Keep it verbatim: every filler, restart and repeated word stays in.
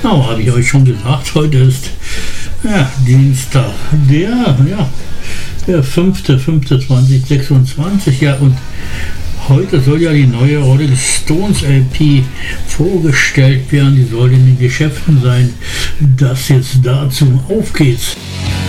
Genau, habe ich euch schon gesagt, heute ist ja, Dienstag, der, ja, der fünfte fünfte zweitausendsechsundzwanzig, ja, und heute soll ja die neue Rolling Stones L P vorgestellt werden, die soll in den Geschäften sein. Das jetzt dazu, auf geht's.